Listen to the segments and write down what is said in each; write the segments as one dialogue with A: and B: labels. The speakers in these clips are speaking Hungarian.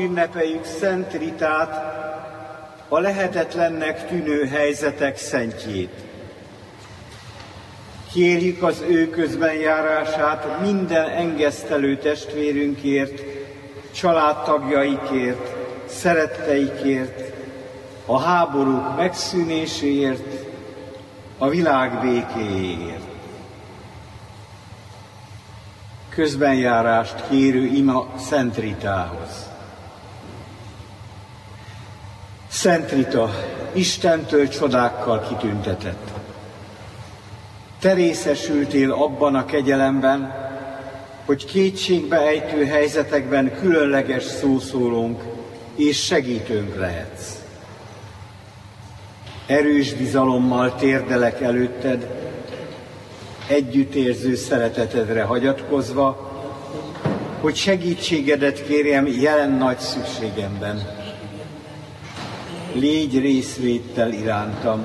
A: ünnepeljük Szent Ritát, a lehetetlennek tűnő helyzetek szentjét. Kérjük az ő közbenjárását minden engesztelő testvérünkért, családtagjaikért, szeretteikért, a háborúk megszűnéséért, a világ békéjéért. Közbenjárást kérő ima Szent Ritához. Szent Rita, Istentől csodákkal kitüntetett. Te részesültél abban a kegyelemben, hogy kétségbe ejtő helyzetekben különleges szószólónk és segítőnk lehetsz. Erős bizalommal térdelek előtted, együttérző szeretetedre hagyatkozva, hogy segítségedet kérjem jelen nagy szükségemben. Légy részvéttel irántam.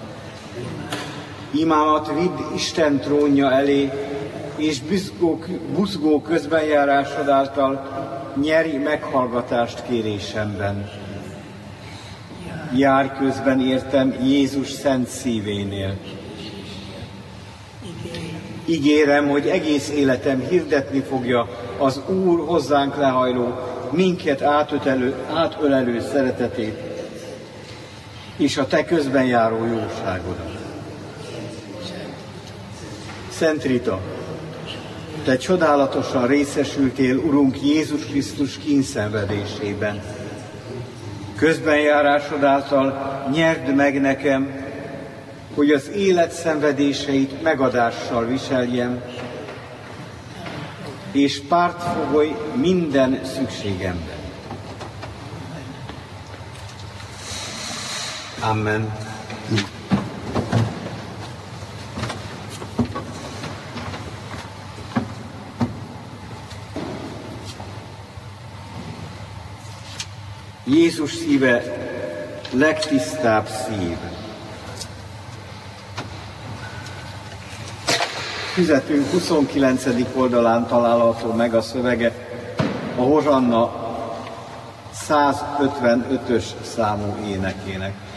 A: Imámat vidd Isten trónja elé, és buzgó közbenjárásod által nyeri meghallgatást kérésemben. Járj közben értem Jézus szent szívénél. Ígérem, hogy egész életem hirdetni fogja az Úr hozzánk lehajló, minket átölelő szeretetét, és a te közben járó jóságodat. Szent Rita, te csodálatosan részesültél Urunk Jézus Krisztus kínszenvedésében. Közbenjárásod által nyerd meg nekem, hogy az élet szenvedéseit megadással viseljem, és párt fogolj minden szükségemben. Amen. Jézus szíve legtisztább szív. Füzetünk 29. oldalán található meg a szövege a Hozsanna 155-ös számú énekének.